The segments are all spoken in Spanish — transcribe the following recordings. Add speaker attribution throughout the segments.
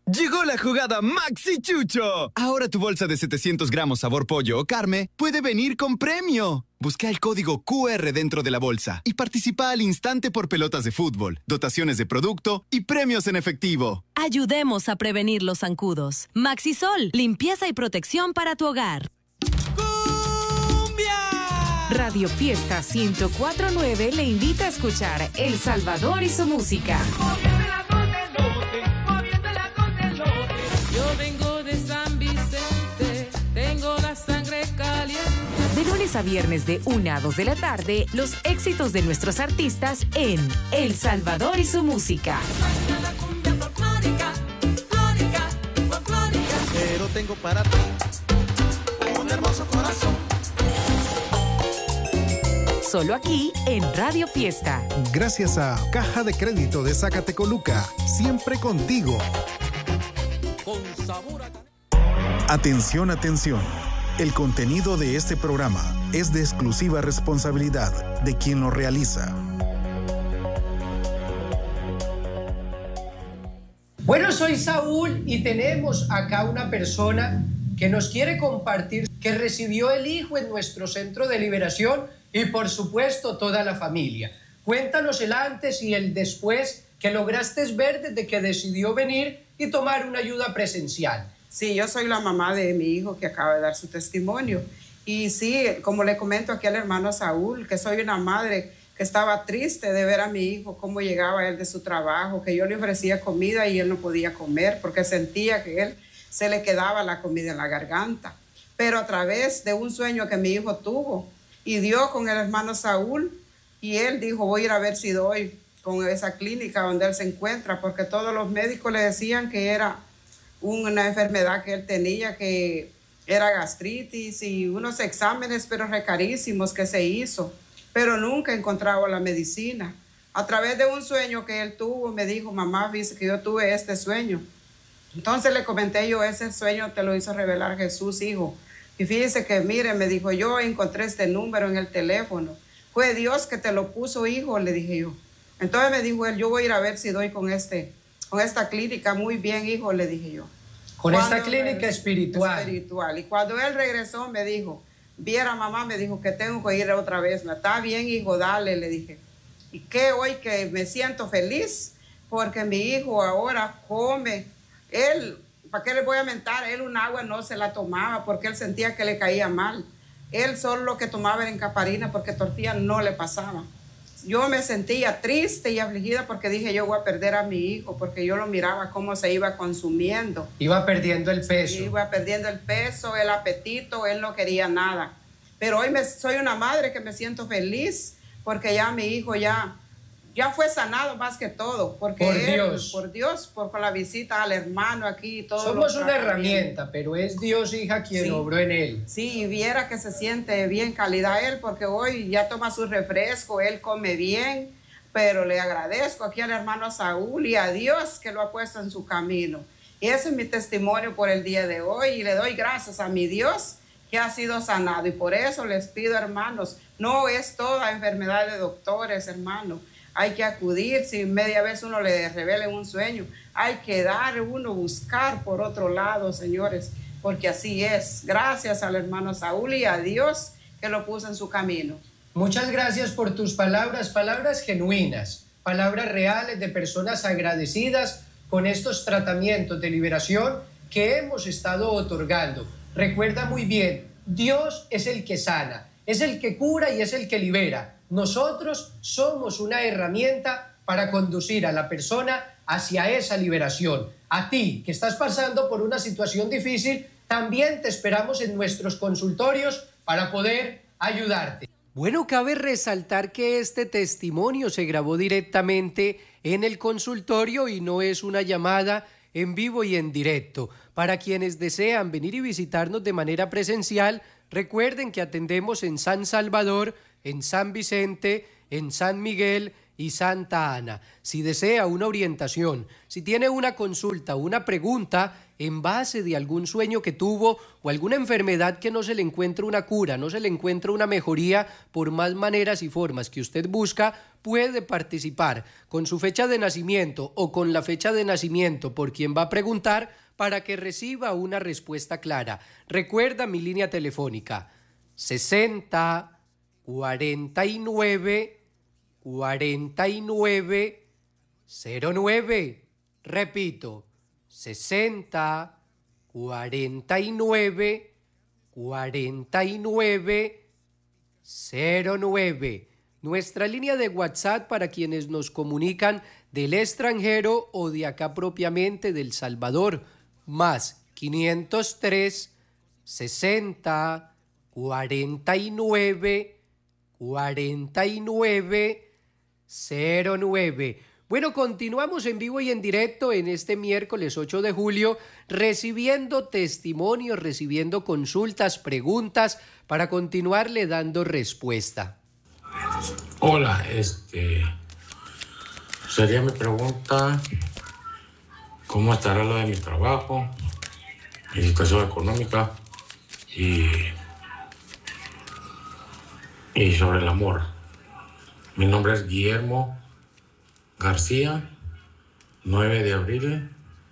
Speaker 1: Llegó la jugada Maxi Chucho. Ahora tu bolsa de 700 gramos sabor pollo o carne puede venir con premio. Busca el código QR dentro de la bolsa y participa al instante por pelotas de fútbol, dotaciones de producto y premios en efectivo.
Speaker 2: Ayudemos a prevenir los zancudos. Maxisol, limpieza y protección para tu hogar.
Speaker 3: Radio Fiesta 104.9 le invita a escuchar El Salvador y su música.
Speaker 4: Yo vengo de San Vicente, tengo la sangre caliente.
Speaker 3: De lunes a viernes de 1 a 2 de la tarde, los éxitos de nuestros artistas en El Salvador y su música.
Speaker 5: Pero tengo para ti un hermoso corazón.
Speaker 3: Solo aquí en Radio Fiesta.
Speaker 6: Gracias a Caja de Crédito de Zacatecoluca, siempre contigo.
Speaker 4: Con sabor a...
Speaker 6: Atención, atención. El contenido de este programa es de exclusiva responsabilidad de quien lo realiza.
Speaker 7: Bueno, soy Saúl y tenemos acá una persona que nos quiere compartir que recibió el hijo en nuestro centro de liberación y por supuesto toda la familia. Cuéntanos el antes y el después que lograste ver desde que decidió venir y tomar una ayuda presencial.
Speaker 8: Sí, yo soy la mamá de mi hijo que acaba de dar su testimonio. Y sí, como le comento aquí al hermano Saúl, que soy una madre que estaba triste de ver a mi hijo, cómo llegaba él de su trabajo, que yo le ofrecía comida y él no podía comer porque sentía que él se le quedaba la comida en la garganta. Pero a través de un sueño que mi hijo tuvo y dio con el hermano Saúl, y él dijo, voy a ir a ver si doy con esa clínica donde él se encuentra, porque todos los médicos le decían que era una enfermedad que él tenía, que era gastritis y unos exámenes pero carísimos que se hizo, pero nunca encontraba la medicina. A través de un sueño que él tuvo, me dijo, mamá, dice que yo tuve este sueño. Entonces le comenté yo, ese sueño te lo hizo revelar Jesús, hijo. Y fíjese que, mire, me dijo, yo encontré este número en el teléfono. Fue Dios que te lo puso, hijo, le dije yo. Entonces me dijo él, yo voy a ir a ver si doy con esta clínica. Muy bien, hijo, le dije yo.
Speaker 7: Con esta clínica espiritual.
Speaker 8: Y cuando él regresó, me dijo, viera mamá, me dijo que tengo que ir otra vez. Está bien, hijo, dale, le dije. Y que hoy que me siento feliz porque mi hijo ahora come. Él, ¿para qué le voy a mentar? Él un agua no se la tomaba porque él sentía que le caía mal. Él solo lo que tomaba era encaparina porque tortilla no le pasaba. Yo me sentía triste y afligida porque dije, yo voy a perder a mi hijo, porque yo lo miraba cómo se iba consumiendo.
Speaker 7: Iba perdiendo el peso.
Speaker 8: Iba perdiendo el peso, el apetito, él no quería nada. Pero hoy soy una madre que me siento feliz porque ya mi hijo ya fue sanado más que todo. Porque por Dios, por la visita al hermano aquí. Todo
Speaker 7: somos una herramienta, pero es Dios, hija, quien obró en él.
Speaker 8: Sí, y viera que se siente bien calidad él, porque hoy ya toma su refresco, él come bien, pero le agradezco aquí al hermano Saúl y a Dios que lo ha puesto en su camino. Y ese es mi testimonio por el día de hoy, y le doy gracias a mi Dios que ha sido sanado. Y por eso les pido, hermanos, no es toda enfermedad de doctores, hermanos. Hay que acudir, si media vez uno le revela un sueño, hay que buscar por otro lado, señores, porque así es. Gracias al hermano Saúl y a Dios que lo puso en su camino.
Speaker 7: Muchas gracias por tus palabras genuinas, palabras reales de personas agradecidas con estos tratamientos de liberación que hemos estado otorgando. Recuerda muy bien, Dios es el que sana, es el que cura y es el que libera. Nosotros somos una herramienta para conducir a la persona hacia esa liberación. A ti, que estás pasando por una situación difícil, también te esperamos en nuestros consultorios para poder ayudarte.
Speaker 9: Bueno, cabe resaltar que este testimonio se grabó directamente en el consultorio y no es una llamada en vivo y en directo. Para quienes desean venir y visitarnos de manera presencial, recuerden que atendemos en San Salvador, en San Vicente, en San Miguel y Santa Ana. Si desea una orientación, si tiene una consulta, una pregunta en base de algún sueño que tuvo o alguna enfermedad que no se le encuentra una cura, no se le encuentra una mejoría por más maneras y formas que usted busca, puede participar con su fecha de nacimiento o con la fecha de nacimiento por quien va a preguntar para que reciba una respuesta clara. Recuerda mi línea telefónica 60 49 49 09. Repito, 60 49 49 09. Nuestra línea de WhatsApp para quienes nos comunican del extranjero o de acá propiamente del Salvador, más 503 60 49 49 09. Bueno, continuamos en vivo y en directo en este miércoles 8 de julio, recibiendo testimonios, recibiendo consultas, preguntas, para continuarle dando respuesta.
Speaker 10: Hola, sería mi pregunta, ¿cómo estará lo de mi trabajo, mi situación económica y sobre el amor? Mi nombre es Guillermo García, 9 de abril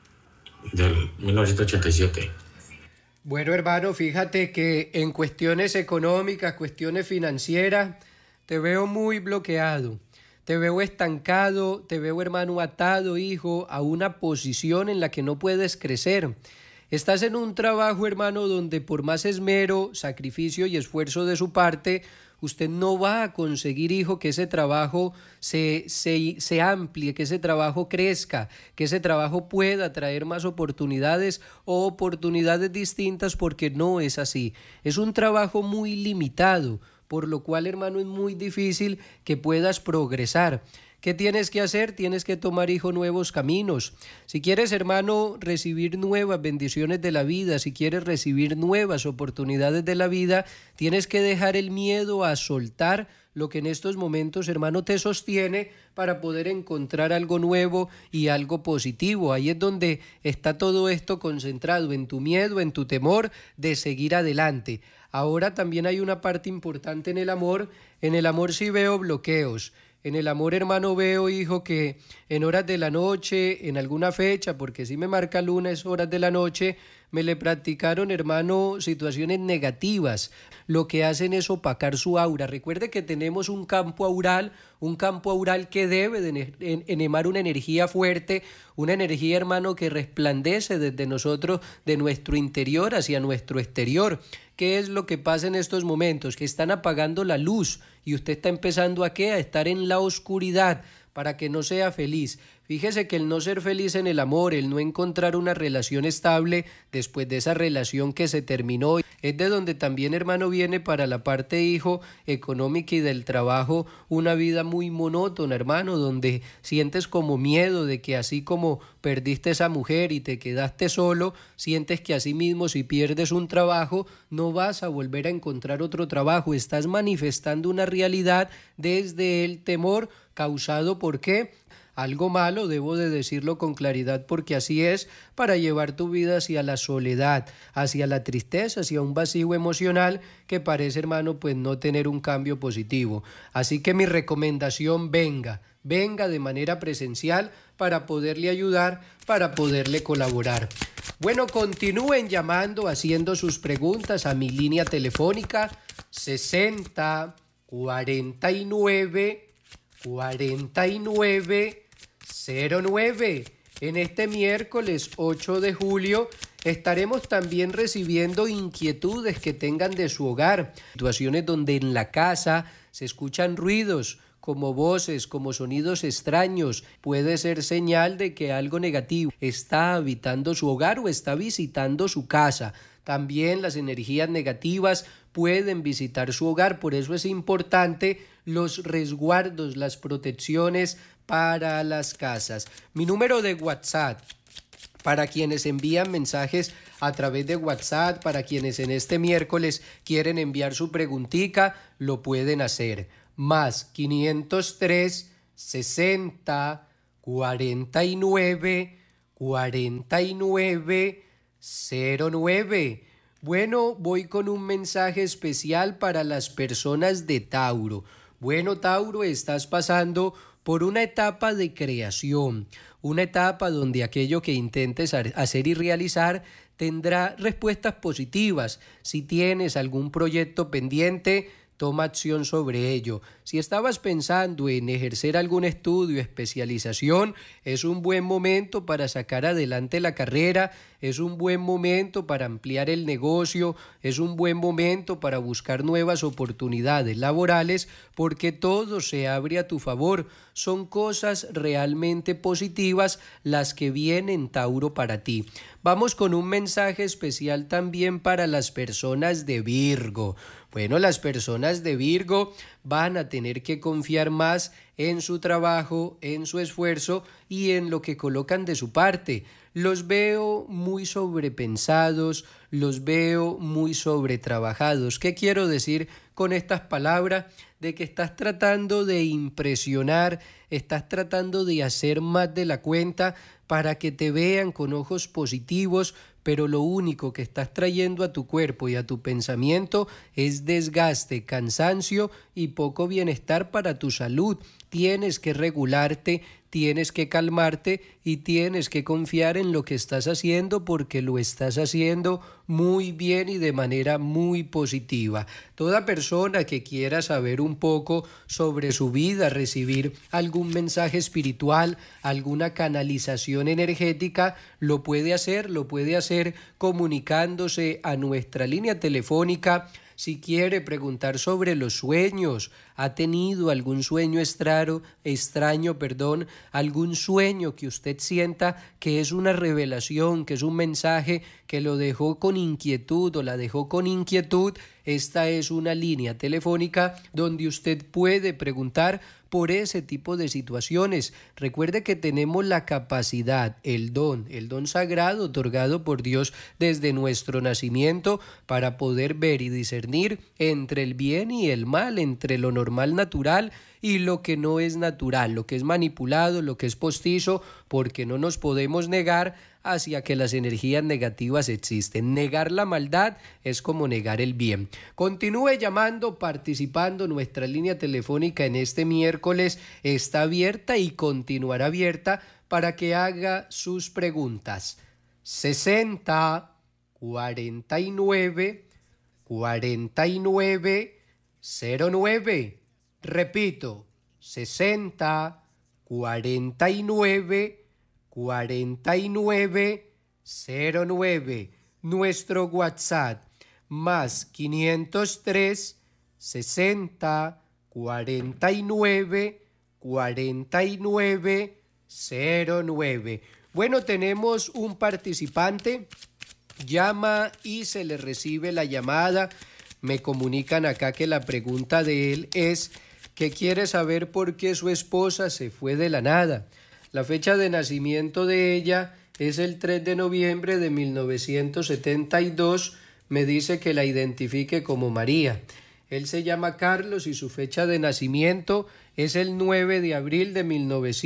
Speaker 10: del 1987.
Speaker 9: Bueno, hermano, fíjate que en cuestiones económicas, cuestiones financieras, te veo muy bloqueado, te veo estancado, te veo, hermano, atado, hijo, a una posición en la que no puedes crecer. Estás en un trabajo, hermano, donde por más esmero, sacrificio y esfuerzo de su parte, usted no va a conseguir, hijo, que ese trabajo se amplíe, que ese trabajo crezca, que ese trabajo pueda traer más oportunidades o oportunidades distintas, porque no es así. Es un trabajo muy limitado, por lo cual, hermano, es muy difícil que puedas progresar. ¿Qué tienes que hacer? Tienes que tomar, hijo, nuevos caminos. Si quieres, hermano, recibir nuevas bendiciones de la vida, si quieres recibir nuevas oportunidades de la vida, tienes que dejar el miedo a soltar lo que en estos momentos, hermano, te sostiene para poder encontrar algo nuevo y algo positivo. Ahí es donde está todo esto concentrado, en tu miedo, en tu temor de seguir adelante. Ahora también hay una parte importante en el amor. En el amor sí veo bloqueos. En el amor, hermano, veo, hijo, que en horas de la noche, en alguna fecha, porque si me marca lunes, horas de la noche, me le practicaron, hermano, situaciones negativas. Lo que hacen es opacar su aura. Recuerde que tenemos un campo aural que debe de enemar una energía fuerte, una energía, hermano, que resplandece desde nosotros, de nuestro interior hacia nuestro exterior. ¿Qué es lo que pasa en estos momentos? Que están apagando la luz y usted está empezando ¿a qué? A estar en la oscuridad para que no sea feliz. Fíjese que el no ser feliz en el amor, el no encontrar una relación estable después de esa relación que se terminó, es de donde también, hermano, viene para la parte, hijo, económica y del trabajo, una vida muy monótona, hermano, donde sientes como miedo de que así como perdiste esa mujer y te quedaste solo, sientes que así mismo si pierdes un trabajo no vas a volver a encontrar otro trabajo. Estás manifestando una realidad desde el temor causado por ¿qué? Algo malo, debo de decirlo con claridad, porque así es, para llevar tu vida hacia la soledad, hacia la tristeza, hacia un vacío emocional que parece, hermano, pues no tener un cambio positivo. Así que mi recomendación, venga de manera presencial para poderle ayudar, para poderle colaborar. Bueno, continúen llamando, haciendo sus preguntas a mi línea telefónica 60 49 49 09. En este miércoles 8 de julio estaremos también recibiendo inquietudes que tengan de su hogar, situaciones donde en la casa se escuchan ruidos, como voces, como sonidos extraños. Puede ser señal de que algo negativo está habitando su hogar o está visitando su casa. También las energías negativas pueden visitar su hogar, por eso es importante los resguardos, las protecciones para las casas. Mi número de WhatsApp, para quienes envían mensajes a través de WhatsApp, para quienes en este miércoles quieren enviar su preguntica, lo pueden hacer. Más 503 60 49 49 09. Bueno, voy con un mensaje especial para las personas de Tauro. Bueno, Tauro, estás pasando por una etapa de creación, una etapa donde aquello que intentes hacer y realizar tendrá respuestas positivas. Si tienes algún proyecto pendiente, toma acción sobre ello. Si estabas pensando en ejercer algún estudio, especialización, es un buen momento para sacar adelante la carrera, es un buen momento para ampliar el negocio, es un buen momento para buscar nuevas oportunidades laborales, porque todo se abre a tu favor. Son cosas realmente positivas las que vienen, Tauro, para ti. Vamos con un mensaje especial también para las personas de Virgo. Bueno, las personas de Virgo van a tener que confiar más en su trabajo, en su esfuerzo y en lo que colocan de su parte. Los veo muy sobrepensados, los veo muy sobretrabajados. ¿Qué quiero decir con estas palabras? De que estás tratando de impresionar, estás tratando de hacer más de la cuenta para que te vean con ojos positivos, pero lo único que estás trayendo a tu cuerpo y a tu pensamiento es desgaste, cansancio y poco bienestar para tu salud. Tienes que regularte, tienes que calmarte y tienes que confiar en lo que estás haciendo, porque lo estás haciendo muy bien y de manera muy positiva. Toda persona que quiera saber un poco sobre su vida, recibir algún mensaje espiritual, alguna canalización energética, lo puede hacer comunicándose a nuestra línea telefónica. Si quiere preguntar sobre los sueños, ha tenido algún sueño extraño, algún sueño que usted sienta que es una revelación, que es un mensaje que lo dejó con inquietud o la dejó con inquietud, esta es una línea telefónica donde usted puede preguntar por ese tipo de situaciones. Recuerde que tenemos la capacidad, el don sagrado otorgado por Dios desde nuestro nacimiento para poder ver y discernir entre el bien y el mal, entre lo normal, natural y lo que no es natural, lo que es manipulado, lo que es postizo, porque no nos podemos negar hacia que las energías negativas existen. Negar la maldad es como negar el bien. Continúe llamando, participando. Nuestra línea telefónica en este miércoles está abierta y continuará abierta para que haga sus preguntas. 60 49 49 09. Repito, 60 49 4909. Nuestro WhatsApp más 503 60 49 4909. Bueno, tenemos un participante, llama y se le recibe la llamada. Me comunican acá que la pregunta de él es que quiere saber por qué su esposa se fue de la nada. La fecha de nacimiento de ella es el 3 de noviembre de 1972. Me dice que la identifique como María. Él se llama Carlos y su fecha de nacimiento es el 9 de abril de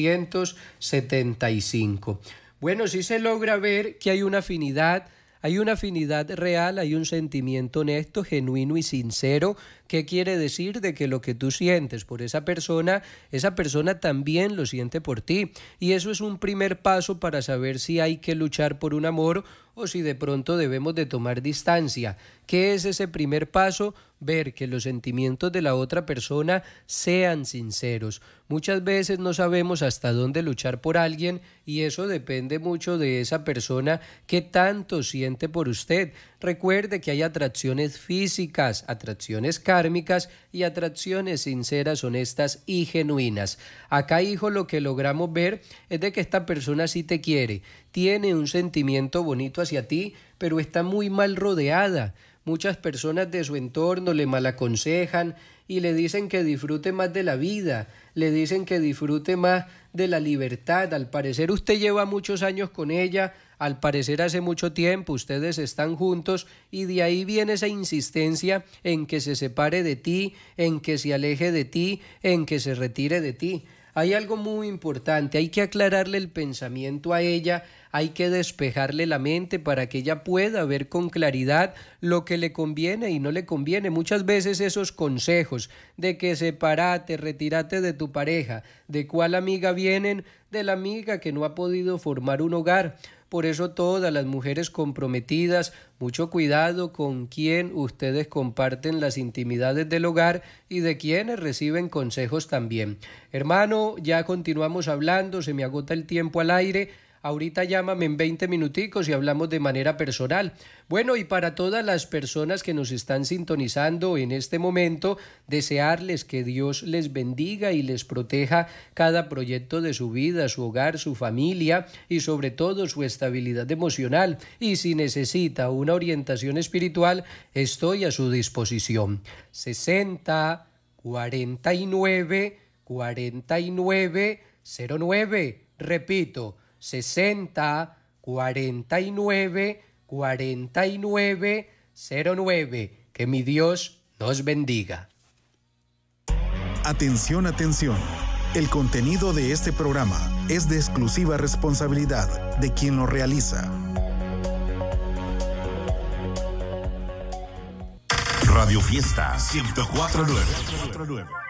Speaker 9: 1975. Bueno, sí se logra ver que hay una afinidad real, hay un sentimiento honesto, genuino y sincero. ¿Qué quiere decir? De que lo que tú sientes por esa persona también lo siente por ti. Y eso es un primer paso para saber si hay que luchar por un amor o si de pronto debemos de tomar distancia. ¿Qué es ese primer paso? Ver que los sentimientos de la otra persona sean sinceros. Muchas veces no sabemos hasta dónde luchar por alguien y eso depende mucho de esa persona que tanto siente por usted. Recuerde que hay atracciones físicas, atracciones kármicas y atracciones sinceras, honestas y genuinas. Acá, hijo, lo que logramos ver es de que esta persona sí te quiere, tiene un sentimiento bonito hacia ti, pero está muy mal rodeada. Muchas personas de su entorno le malaconsejan y le dicen que disfrute más de la vida, le dicen que disfrute más de la libertad. Al parecer usted lleva muchos años con ella, al parecer hace mucho tiempo ustedes están juntos y de ahí viene esa insistencia en que se separe de ti, en que se aleje de ti, en que se retire de ti. hay algo muy importante, hay que aclararle el pensamiento a ella, hay que despejarle la mente para que ella pueda ver con claridad lo que le conviene y no le conviene. Muchas veces esos consejos de que sepárate, retírate de tu pareja, ¿de cuál amiga vienen? De la amiga que no ha podido formar un hogar. Por eso todas las mujeres comprometidas, mucho cuidado con quién ustedes comparten las intimidades del hogar y de quienes reciben consejos también. Hermano, ya continuamos hablando, se me agota el tiempo al aire. Ahorita llámame en 20 minuticos y hablamos de manera personal. Bueno, y para todas las personas que nos están sintonizando en este momento, desearles que Dios les bendiga y les proteja cada proyecto de su vida, su hogar, su familia y sobre todo su estabilidad emocional. Y si necesita una orientación espiritual, estoy a su disposición. 60 49 49 09. Repito, 60 49 49 09. Que mi Dios nos bendiga.
Speaker 6: Atención, atención. El contenido de este programa es de exclusiva responsabilidad de quien lo realiza.
Speaker 11: Radio Fiesta 104.9.